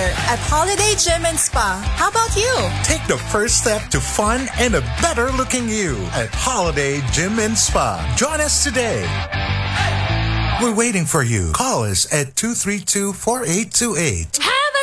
here at Holiday Gym and Spa. How about you? Take the first step to fun and a better looking you at Holiday Gym and Spa. Join us today. We're waiting for you. Call us at 232-4828.